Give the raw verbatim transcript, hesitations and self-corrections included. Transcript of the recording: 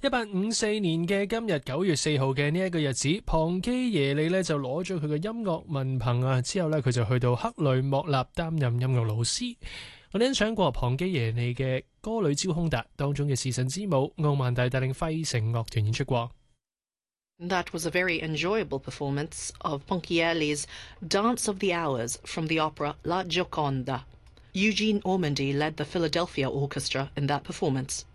一八五四年嘅今日九月四號嘅呢一個日子，龐基耶利呢就攞咗佢嘅音樂文憑啊，之後呢，佢就去到克雷莫納擔任音樂老師。我哋欣賞過龐基耶利嘅《歌裏招空達》當中嘅時辰之舞，奧曼大帶領費城樂團演出過。 That was a very enjoyable performance of Ponchielli's Dance of the Hours from the opera La Gioconda. Eugene Ormandy led the Philadelphia Orchestra in that performance.